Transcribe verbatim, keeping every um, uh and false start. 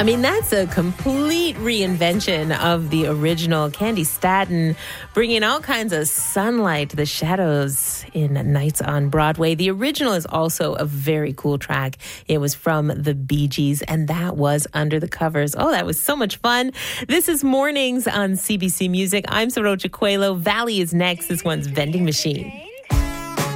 I mean, that's a complete reinvention of the original. Candy Staton bringing all kinds of sunlight to the shadows in Nights on Broadway. The original is also a very cool track. It was from the Bee Gees, and that was Under the Covers. Oh, that was so much fun. This is Mornings on C B C Music. I'm Sarocha Coelho. Valley is next. This one's Vending Machine.